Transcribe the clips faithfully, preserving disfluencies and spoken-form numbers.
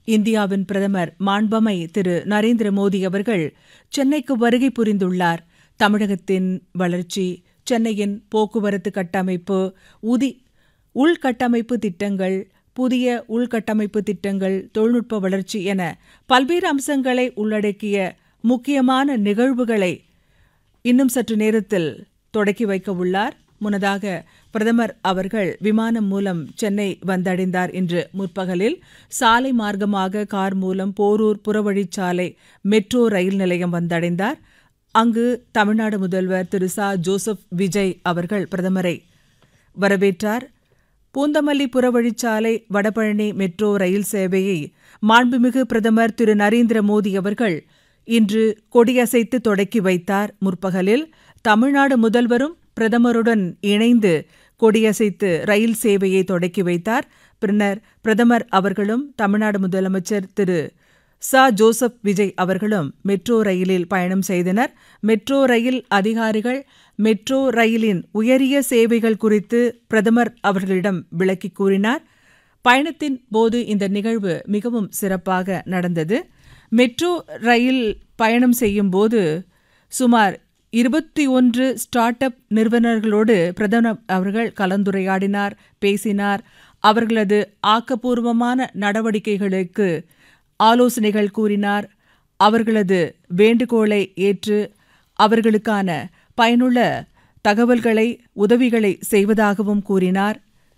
இந்தியாவின் பிரதமர் மாண்பமை திரு நரேந்திர மோடி அவர்கள் சென்னைக்கு வருகை புரிந்துள்ளார். தமிழகத்தின் வளர்ச்சி, சென்னையின் போக்குவரத்து கட்டமைப்பு, உதி உள்கட்டமைப்பு திட்டங்கள், புதிய உள்கட்டமைப்பு திட்டங்கள், தொழில்நுட்ப வளர்ச்சி என பல்வேறு அம்சங்களை உள்ளடக்கிய முக்கியமான நிகழ்வுகளை இன்னும் சற்று நேரத்தில் தொடக்கி வைக்க உள்ளார். முன்னதாக பிரதமர் அவர்கள் விமானம் மூலம் சென்னை வந்தடைந்தார். இன்று முற்பகலில் சாலை மார்க்கமாக கார் மூலம் போரூர் புறவழிச்சாலை மெட்ரோ ரயில் நிலையம் வந்தடைந்தார். அங்கு தமிழ்நாடு முதல்வர் திரு ச ஜோசப் விஜய் அவர்கள் பிரதமரை வரவேற்றார். பூந்தமல்லி புறவழிச்சாலை வடபழனி மெட்ரோ ரயில் சேவையை மாண்புமிகு பிரதமர் திரு நரேந்திர மோடி அவர்கள் இன்று கொடியசைத்து தொடக்கி வைத்தார். முற்பகலில் தமிழ்நாடு முதல்வரும் பிரதமருடன் இணைந்து கொடியசைத்து ரயில் சேவையை தொடக்கி வைத்தார். பின்னர் பிரதமர் அவர்களும் தமிழ்நாடு முதலமைச்சர் திரு ச ஜோசப் விஜய் அவர்களும் மெட்ரோ ரயிலில் பயணம் செய்தனர். மெட்ரோ ரயில் அதிகாரிகள் மெட்ரோ ரயிலின் உயரிய சேவைகள் குறித்து பிரதமர் அவர்களிடம் விளக்கி கூறினார். பயணத்தின் போது இந்த நிகழ்வு மிகவும் சிறப்பாக நடந்தது. மெட்ரோ ரயில் பயணம் செய்யும் போது சுமார் இருபத்தி ஒன்று ஸ்டார்ட் அப் நிறுவனர்களோடு பிரதமர் அவர்கள் கலந்துரையாடினார், பேசினார். அவர்களது ஆக்கப்பூர்வமான நடவடிக்கைகளுக்கு ஆலோசனைகள் கூறினார். அவர்களது வேண்டுகோளை ஏற்று அவர்களுக்கான பயனுள்ள தகவல்களை, உதவிகளை செய்வதாகவும் கூறினார்.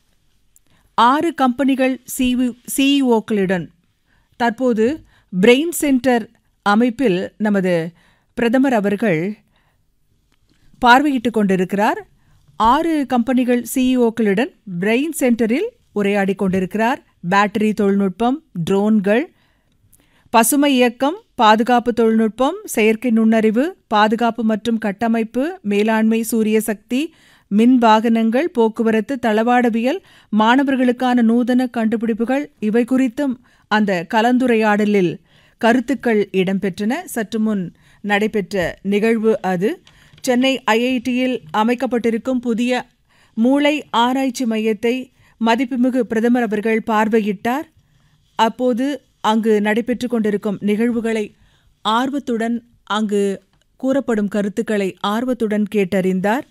ஆறு கம்பெனிகள் சிஇஓக்களுடன் தற்போது பிரெயின் சென்டர் அமைப்பில் நமது பிரதமர் அவர்கள் பார்வையிட்டுக் கொண்டிருக்கிறார். ஆறு கம்பெனிகள் சிஇஓக்களுடன் பிரெயின் சென்டரில் உரையாடி கொண்டிருக்கிறார். பேட்டரி தொழில்நுட்பம், ட்ரோன்கள், பசுமை இயக்கம், பாதுகாப்பு தொழில்நுட்பம், செயற்கை நுண்ணறிவு, பாதுகாப்பு மற்றும் கட்டமைப்பு, மேலாண்மை, சூரிய சக்தி, மின் வாகனங்கள், போக்குவரத்து, தளவாடவியல், மாணவர்களுக்கான நூதன கண்டுபிடிப்புகள், இவை குறித்தும் அந்த கலந்துரையாடலில் கருத்துக்கள் இடம்பெற்றன. சற்று முன் நடைபெற்ற நிகழ்வு அது. சென்னை ஐஐடியில் அமைக்கப்பட்டிருக்கும் புதிய மூளை ஆராய்ச்சி மையத்தை மதிப்புமிகு பிரதமர் அவர்கள் பார்வையிட்டார். அப்போது அங்கு நடைபெற்று கொண்டிருக்கும் நிகழ்வுகளை ஆர்வத்துடன், அங்கு கூறப்படும் கருத்துக்களை ஆர்வத்துடன் கேட்டறிந்தார்.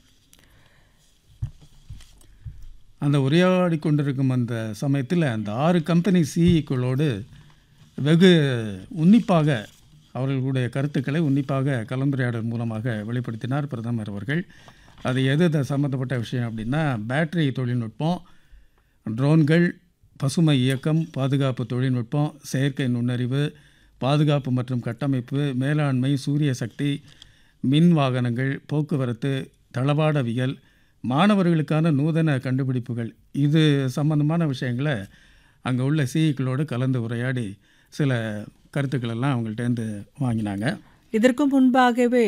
அந்த உரையாடி கொண்டிருக்கும் அந்த சமயத்தில் அந்த ஆறு கம்பெனி சிஇக்களோடு வெகு உன்னிப்பாக அவர்களுடைய கருத்துக்களை உன்னிப்பாக கலந்துரையாடல் மூலமாக வெளிப்படுத்தினார் பிரதமர் அவர்கள். அது எது சம்மந்தப்பட்ட விஷயம் அப்படின்னா, பேட்டரி தொழில்நுட்பம், ட்ரோன்கள், பசுமை இயக்கம், பாதுகாப்பு தொழில்நுட்பம், செயற்கை நுண்ணறிவு, பாதுகாப்பு மற்றும் கட்டமைப்பு, மேலாண்மை, சூரிய சக்தி, மின் வாகனங்கள், போக்குவரத்து, தளவாடவியல், மாணவர்களுக்கான நூதன கண்டுபிடிப்புகள், இது சம்பந்தமான விஷயங்களை அங்கே உள்ள சிஇக்களோடு கலந்து உரையாடி சில கருத்துக்களெல்லாம் அவங்கள்ட்டேருந்து வாங்கினாங்க. இதற்கு முன்பாகவே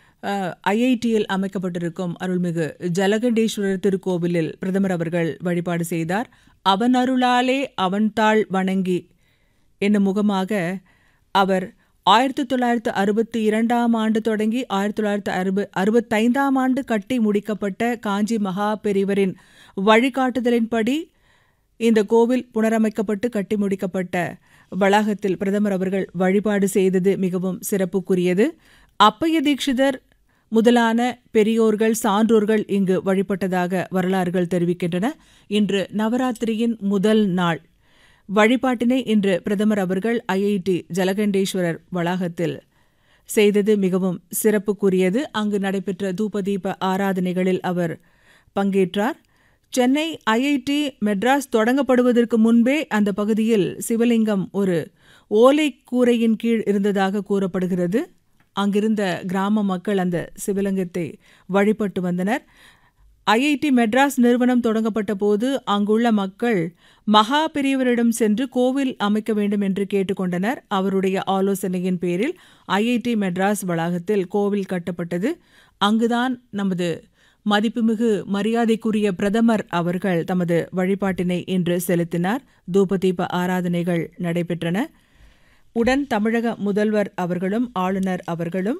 ஐஐடியில் அமைக்கப்பட்டிருக்கும் அருள்மிகு ஜலகண்டேஸ்வரர் திருக்கோவிலில் பிரதமர் அவர்கள் வழிபாடு செய்தார். அவன் அருளாலே அவன் தாள் வணங்கி என்னும் முகமாக அவர் ஆயிரத்தி தொள்ளாயிரத்து அறுபத்தி இரண்டாம் ஆண்டு தொடங்கி ஆயிரத்தி தொள்ளாயிரத்து அறுப அறுபத்தைந்தாம் ஆண்டு கட்டி முடிக்கப்பட்ட காஞ்சி மகா பெரிவரின் வழிகாட்டுதலின்படி இந்த கோவில் புனரமைக்கப்பட்டு கட்டி முடிக்கப்பட்ட வளாகத்தில் பிரதமர் அவர்கள் வழிபாடு செய்தது மிகவும் சிறப்புக்குரியது. அப்பைய தீட்சிதர் முதலான பெரியோர்கள், சான்றோர்கள் இங்கு வழிபட்டதாக வரலாறுகள் தெரிவிக்கின்றன. இன்று நவராத்திரியின் முதல் நாள் வழிபாட்டினை இன்று பிரதமர் அவர்கள் ஐஐடி ஜலகண்டேஸ்வரர் வளாகத்தில் செய்தது மிகவும் சிறப்புக்குரியது. அங்கு நடைபெற்ற தூபதீப ஆராதனைகளில் அவர் பங்கேற்றார். சென்னை ஐஐடி மெட்ராஸ் தொடங்கப்படுவதற்கு முன்பே அந்த பகுதியில் சிவலிங்கம் ஒரு ஓலை கூரையின் கீழ் இருந்ததாக கூறப்படுகிறது. அங்கிருந்த கிராம மக்கள் அந்த சிவலிங்கத்தை வழிபட்டு வந்தனர். ஐஐடி மெட்ராஸ் நிறுவனம் தொடங்கப்பட்ட போது அங்குள்ள மக்கள் மகா பெரியவரிடம் சென்று கோவில் அமைக்க வேண்டும் என்று கேட்டுக்கொண்டனர். அவருடைய ஆலோசனையின் பேரில் ஐஐடி மெட்ராஸ் வளாகத்தில் கோவில் கட்டப்பட்டது. அங்குதான் நமது மதிப்புமிகு மரியாதைக்குரிய பிரதமர் அவர்கள் தமது வழிபாட்டினை இன்று செலுத்தினார். தூபதீப ஆராதனைகள் நடைபெற்றன. உடன் தமிழக முதல்வர் அவர்களும் ஆளுநர் அவர்களும்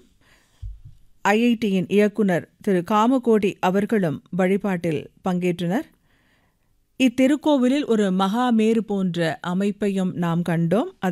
ஐஐடியின் இயக்குனர் திரு காமகோடி அவர்களும் வழிபாட்டில் பங்கேற்றனர். இத்திருக்கோவிலில் ஒரு மகாமேரு போன்ற அமைப்பையும் நாம் கண்டோம்.